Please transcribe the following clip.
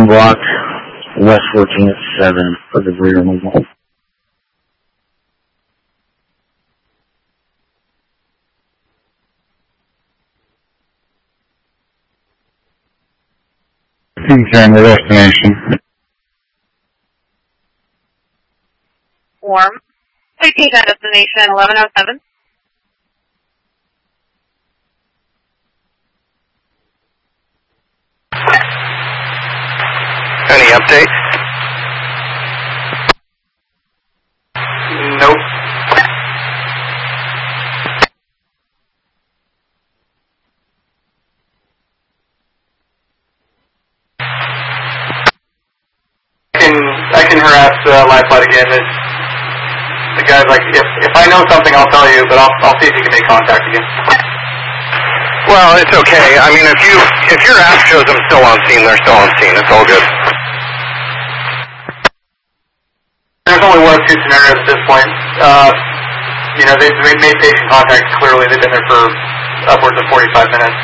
1 block, West 14 at 7 for debris removal. Confirm the destination. Warm. Please take that destination 1107. Any update? Nope. I can harass Lifelight again. The guy's like, if I know something, I'll tell you, but I'll see if you can make contact again. Well, it's okay. I mean, if your app shows them still on scene, they're still on scene. It's all good. There's only one of two scenarios at this point. They've made patient contact clearly. They've been there for upwards of 45 minutes.